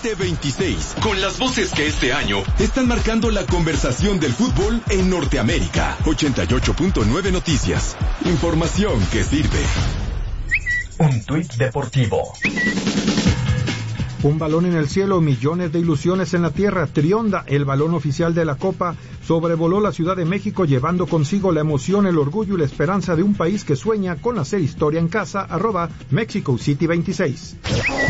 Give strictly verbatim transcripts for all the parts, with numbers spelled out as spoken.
veinte veintiséis, con las voces que este año están marcando la conversación del fútbol en Norteamérica. ochenta y ocho punto nueve Noticias. Información que sirve. Un tuit deportivo. Un balón en el cielo, millones de ilusiones en la tierra. Trionda, el balón oficial de la Copa, sobrevoló la Ciudad de México llevando consigo la emoción, el orgullo y la esperanza de un país que sueña con hacer historia en casa. Arroba Mexico City veintiséis.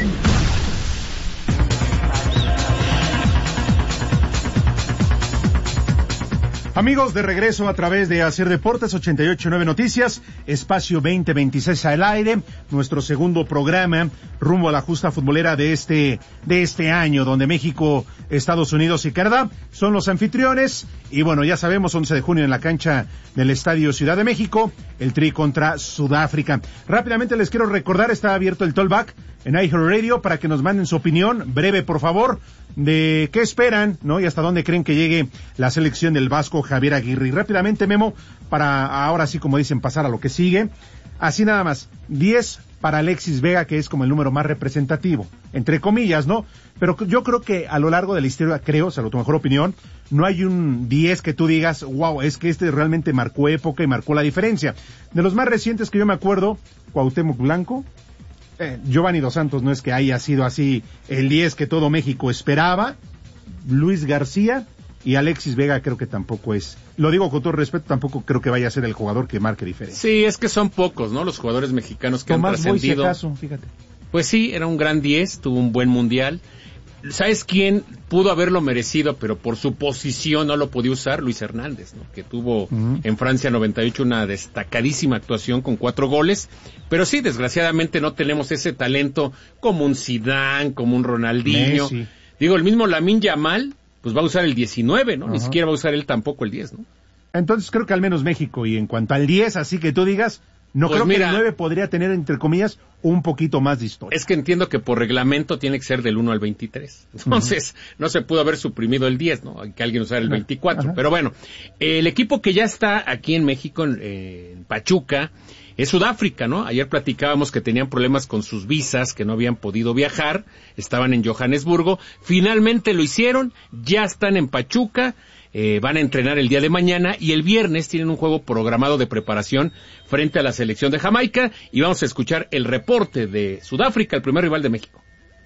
Amigos, de regreso a través de Hacer Deportes, ochenta y ocho punto nueve Noticias, espacio veinte veintiséis al aire, nuestro segundo programa rumbo a la justa futbolera de este de este año, donde México, Estados Unidos y Canadá son los anfitriones. Y bueno, ya sabemos, once de junio en la cancha del Estadio Ciudad de México, el Tri contra Sudáfrica. Rápidamente les quiero recordar, está abierto el Tollback en iHeartRadio para que nos manden su opinión, breve por favor, de qué esperan, ¿no? Y hasta dónde creen que llegue la selección del Vasco Javier Aguirre. Y rápidamente, Memo, para ahora sí, como dicen, pasar a lo que sigue. Así nada más, diez para Alexis Vega, que es como el número más representativo, entre comillas, ¿no? Pero yo creo que a lo largo de la historia, creo, o sea, tu mejor opinión, no hay un diez que tú digas, wow, es que este realmente marcó época y marcó la diferencia. De los más recientes que yo me acuerdo, Cuauhtémoc Blanco, eh, Giovanni Dos Santos no es que haya sido así el diez que todo México esperaba, Luis García y Alexis Vega creo que tampoco es, lo digo con todo respeto, tampoco creo que vaya a ser el jugador que marque diferencia. Sí, es que son pocos, ¿no? Los jugadores mexicanos que Tomás han trascendido. Boy, si acaso, fíjate. Pues sí, era un gran diez, tuvo un buen mundial. ¿Sabes quién pudo haberlo merecido, pero por su posición no lo podía usar? Luis Hernández, ¿no? Que tuvo uh-huh. en Francia noventa y ocho una destacadísima actuación con cuatro goles. Pero sí, desgraciadamente no tenemos ese talento como un Zidane, como un Ronaldinho. Messi. Digo, el mismo Lamine Yamal, pues va a usar el diecinueve, ¿no? Uh-huh. Ni siquiera va a usar él tampoco el diez, ¿no? Entonces creo que al menos México, y en cuanto al diez, así que tú digas, no pues creo mira, que el nueve podría tener, entre comillas, un poquito más de historia. Es que entiendo que por reglamento tiene que ser del uno al veintitrés. Entonces, uh-huh. no se pudo haber suprimido el diez, ¿no? Que alguien usara el veinticuatro. Uh-huh. Pero bueno, el equipo que ya está aquí en México, en, eh, en Pachuca, es Sudáfrica, ¿no? Ayer platicábamos que tenían problemas con sus visas, que no habían podido viajar, estaban en Johannesburgo. Finalmente lo hicieron, ya están en Pachuca. Eh, van a entrenar el día de mañana y el viernes tienen un juego programado de preparación frente a la selección de Jamaica y vamos a escuchar el reporte de Sudáfrica, el primer rival de México.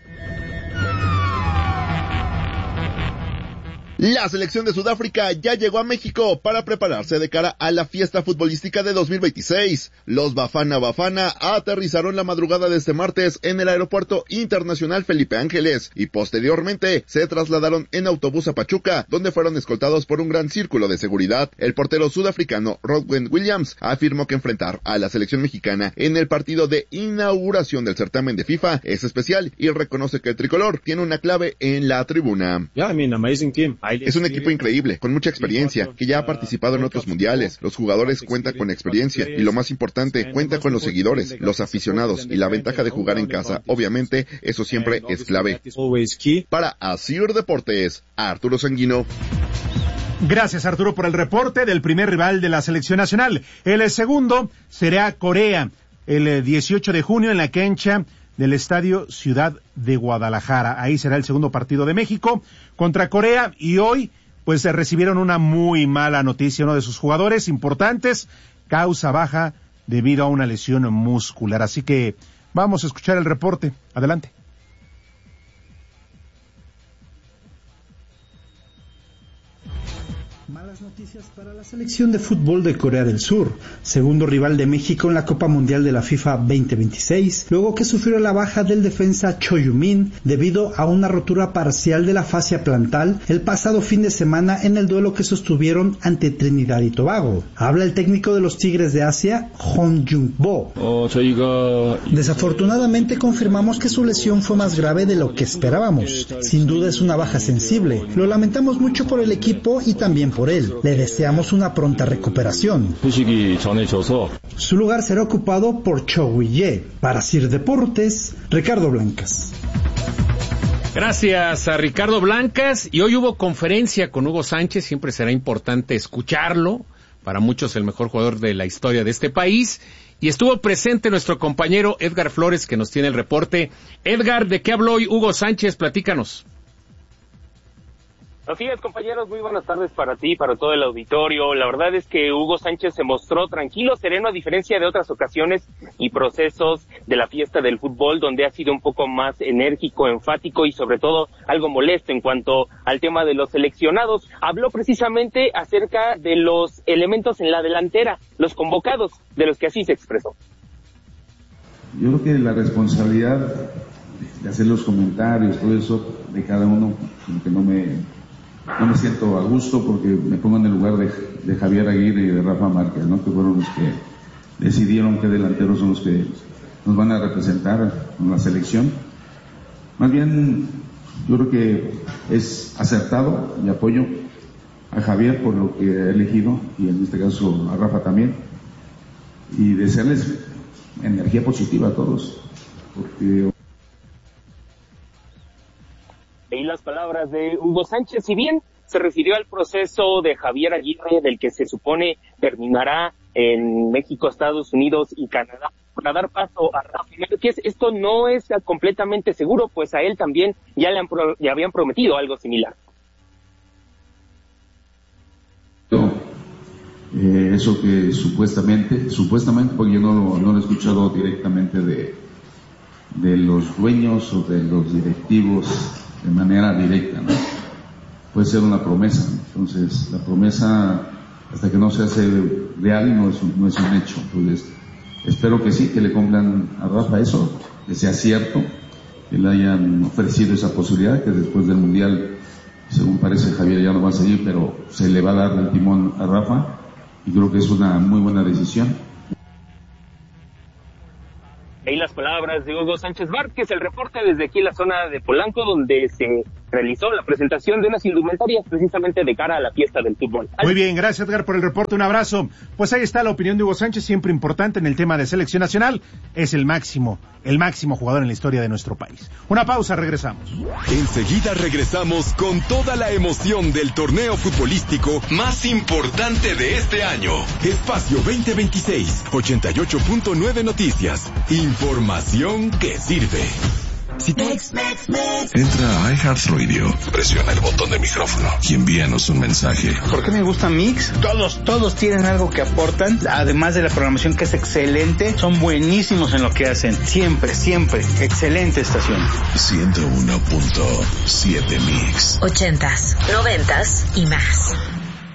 La selección de Sudáfrica ya llegó a México para prepararse de cara a la fiesta futbolística de dos mil veintiséis. Los Bafana Bafana aterrizaron la madrugada de este martes en el Aeropuerto Internacional Felipe Ángeles y posteriormente se trasladaron en autobús a Pachuca, donde fueron escoltados por un gran círculo de seguridad. El portero sudafricano Rodwin Williams afirmó que enfrentar a la selección mexicana en el partido de inauguración del certamen de FIFA es especial y reconoce que el tricolor tiene una clave en la tribuna. Yeah, I mean, amazing team. Es un equipo increíble, con mucha experiencia, que ya ha participado en otros mundiales. Los jugadores cuentan con experiencia y lo más importante, cuenta con los seguidores, los aficionados y la ventaja de jugar en casa. Obviamente, eso siempre es clave. Para Asir Deportes, Arturo Sanguino. Gracias, Arturo, por el reporte del primer rival de la selección nacional. El segundo será Corea, el dieciocho de junio en la cancha del Estadio Ciudad de Guadalajara. Ahí será el segundo partido de México contra Corea y hoy pues se recibieron una muy mala noticia. Uno de sus jugadores importantes causa baja debido a una lesión muscular. Así que vamos a escuchar el reporte. Adelante. Malas noticias para la selección de fútbol de Corea del Sur, segundo rival de México en la Copa Mundial de la FIFA veinte veintiséis, luego que sufrió la baja del defensa Cho Yu-min debido a una rotura parcial de la fascia plantar el pasado fin de semana en el duelo que sostuvieron ante Trinidad y Tobago. Habla el técnico de los Tigres de Asia, Hong Jung-bo. Desafortunadamente confirmamos que su lesión fue más grave de lo que esperábamos. Sin duda es una baja sensible. Lo lamentamos mucho por el equipo y también por él. Le deseamos una pronta recuperación. Su lugar será ocupado por Cho Wi-ye. Para Sir Deportes, Ricardo Blancas. Gracias a Ricardo Blancas. Y hoy hubo conferencia con Hugo Sánchez. Siempre será importante escucharlo. Para muchos el mejor jugador de la historia de este país. y estuvo presente nuestro compañero Edgar Flores, que nos tiene el reporte. Edgar, ¿de qué habló hoy Hugo Sánchez? Platícanos. Así es, compañeros, muy buenas tardes para ti, para todo el auditorio. La verdad es que Hugo Sánchez se mostró tranquilo, sereno, a diferencia de otras ocasiones y procesos de la fiesta del fútbol, donde ha sido un poco más enérgico, enfático y sobre todo algo molesto en cuanto al tema de los seleccionados. Habló precisamente acerca de los elementos en la delantera, los convocados, de los que así se expresó. Yo creo que la responsabilidad de hacer los comentarios, todo eso, de cada uno, como que no me... No me siento a gusto porque me pongo en el lugar de, de Javier Aguirre y de Rafa Márquez, ¿no? Que fueron los que decidieron qué delanteros son los que nos van a representar en la selección. Más bien, yo creo que es acertado y apoyo a Javier por lo que ha elegido, y en este caso a Rafa también, y desearles energía positiva a todos, porque... Y las palabras de Hugo Sánchez, si bien se refirió al proceso de Javier Aguirre, del que se supone terminará en México, Estados Unidos y Canadá, para dar paso a Rafa Márquez, esto no es completamente seguro, pues a él también ya le han pro, ya habían prometido algo similar. Eh, eso que supuestamente, supuestamente, porque yo no lo, no lo he escuchado directamente de, de los dueños o de los directivos de manera directa, ¿no? Puede ser una promesa, entonces la promesa hasta que no se hace real no es un, no es un hecho. Entonces espero que sí, que le cumplan a Rafa eso, que sea cierto, que le hayan ofrecido esa posibilidad, que después del Mundial, según parece, Javier ya no va a seguir, pero se le va a dar el timón a Rafa, y creo que es una muy buena decisión. Ahí las palabras de Hugo Sánchez Márquez, el reporte desde aquí en la zona de Polanco, donde se realizó la presentación de unas indumentarias precisamente de cara a la fiesta del fútbol. Muy bien, gracias Edgar por el reporte, un abrazo. Pues ahí está la opinión de Hugo Sánchez, siempre importante en el tema de selección nacional. Es el máximo, el máximo jugador en la historia de nuestro país. Una pausa, regresamos. Enseguida regresamos con toda la emoción del torneo futbolístico más importante de este año. Espacio veinte veintiséis, ochenta y ocho punto nueve Noticias. Información que sirve. Si tú... Mix, mix, mix. Entra a iHeartRadio, presiona el botón de micrófono y envíanos un mensaje. ¿Por qué me gusta Mix? Todos, todos tienen algo que aportan, además de la programación que es excelente, son buenísimos en lo que hacen. Siempre, siempre, excelente estación. ciento uno punto siete Mix. Ochentas, noventas y más.